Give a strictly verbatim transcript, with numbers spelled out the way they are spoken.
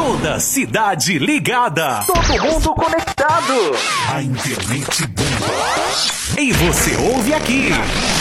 Toda cidade ligada. Todo mundo conectado. A internet bomba. E você ouve aqui.